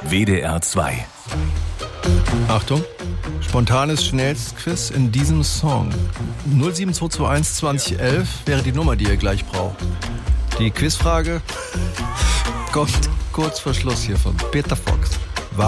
WDR 2. Achtung, spontanes Schnellstquiz in diesem Song. 07221 2011 wäre die Nummer, die ihr gleich braucht. Die Quizfrage kommt kurz vor Schluss hier von Peter Fox.